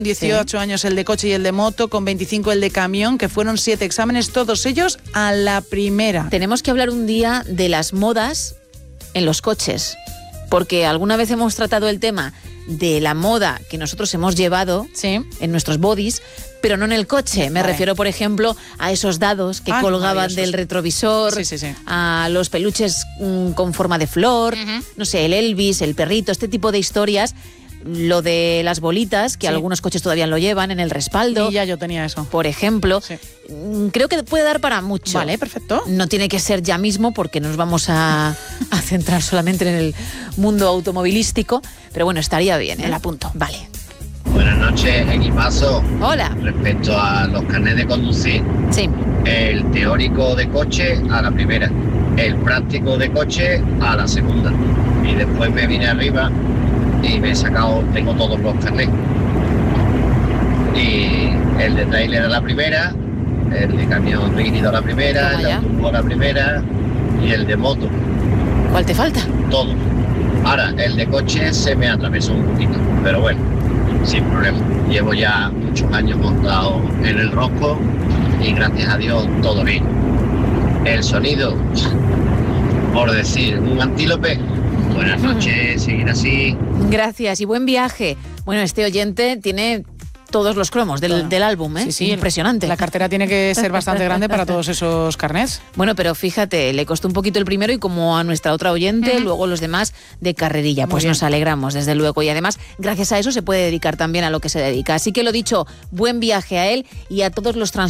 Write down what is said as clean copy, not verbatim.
18 años el de coche y el de moto, con 25 el de camión, que fueron 7 exámenes, todos ellos a la primera. Tenemos que hablar un día de las modas en los coches, porque alguna vez hemos tratado el tema de la moda que nosotros hemos llevado en nuestros bodies, pero no en el coche. Me refiero, por ejemplo, a esos dados que colgaban del retrovisor, a los peluches con forma de flor, no sé, el Elvis, el perrito, este tipo de historias. Lo de las bolitas, que algunos coches todavía lo llevan en el respaldo. Y ya yo tenía eso. Por ejemplo, creo que puede dar para mucho. Vale, perfecto. No tiene que ser ya mismo porque nos vamos a centrar solamente en el mundo automovilístico, pero bueno, estaría bien, el apunto. Vale. Buenas noches, equipazo. Hola. Respecto a los carnets de conducir, el teórico de coche a la primera, el práctico de coche a la segunda. Y después me vine arriba y me he sacado, tengo todos los carnets. Y el de trailer a la primera, el de camión rígido a la primera, el de autobús a la primera y el de moto. ¿Cuál te falta? Todo. Ahora, el de coche se me atravesó un poquito, pero bueno, sin problema. Llevo ya muchos años montado en el rosco y gracias a Dios todo bien. El sonido, por decir, un antílope. Buenas noches, seguir así. Gracias y buen viaje. Bueno, este oyente tiene todos los cromos del álbum, ¿eh? Sí, impresionante. La cartera tiene que ser bastante grande para todos esos carnets. Bueno, pero fíjate, le costó un poquito el primero y como a nuestra otra oyente, luego los demás de carrerilla. Pues nos alegramos, desde luego. Y además, gracias a eso se puede dedicar también a lo que se dedica. Así que lo dicho, buen viaje a él y a todos los